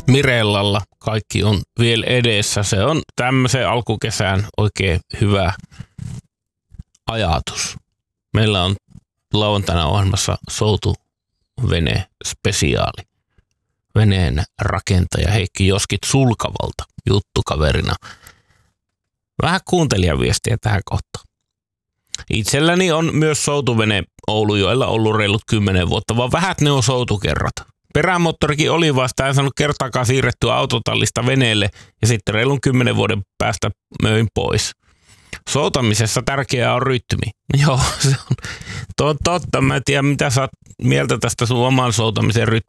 Mirellalla kaikki on vielä edessä. Se on tämmöisen alkukesään oikein hyvä ajatus. Meillä on lauantaina ohjelmassa soutuvene spesiaali. Veneen rakentaja Heikki Joskit Sulkavalta juttukaverina. Vähän kuuntelijaviestiä tähän kohtaan. Itselläni on myös soutuvene Oulujoella ollut reilut 10 vuotta, vaan vähät ne on soutukerrat. Perämoottorikin oli vasta, en saanut kertaakaan siirrettyä autotallista veneelle ja sitten reilun 10 vuoden päästä möin pois. Soutamisessa tärkeää on rytmi. Joo, se on totta. Mä en tiedä, mitä sä oot mieltä tästä sun oman soutamisen rytmistä.